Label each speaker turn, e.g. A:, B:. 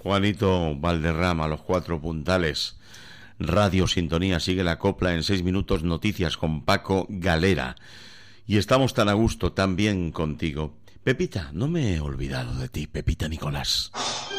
A: Juanito Valderrama, los cuatro puntales. Radio Sintonía, sigue la copla en 6 minutos, noticias con Paco Galera. Y estamos tan a gusto, tan bien contigo. Pepita, no me he olvidado de ti, Pepita Nicolás.